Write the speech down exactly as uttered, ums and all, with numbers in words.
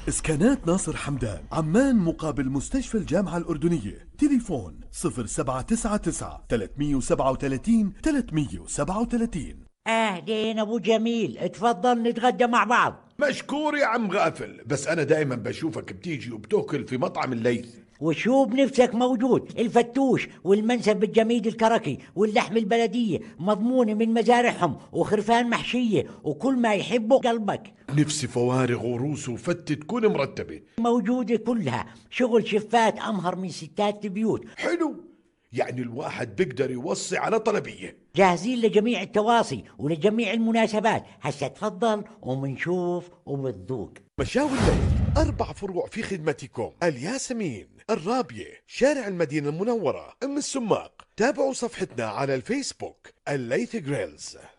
إسكانات ناصر حمدان، عمان مقابل مستشفى الجامعة الأردنية. تليفون صفر سبعة تسعة تسعة ثلاثمية وسبعة وثلاثين ثلاثمية وسبعة وثلاثين. اهلين ابو جميل، اتفضل نتغدى مع بعض. مشكور يا عم غافل، بس أنا دائما بشوفك بتيجي وبتاكل في مطعم الليث. وشو بنفسك موجود، الفتوش والمنسف بالجميد الكركي واللحم البلدية مضمونة من مزارعهم وخرفان محشية وكل ما يحبه قلبك. نفسي فوارغ وروس وفتة تكون مرتبة. موجودة كلها، شغل شفات أمهر من ستات البيوت. حلو، يعني الواحد بيقدر يوصي على طلبية. جاهزين لجميع التواصي ولجميع المناسبات. هسا تفضل ومنشوف وبتذوق. مشاوي الليث، أربع فروع في خدمتكم: الياسمين، الرابية، شارع المدينة المنورة، أم السماق. تابعوا صفحتنا على الفيسبوك الليث جريلز.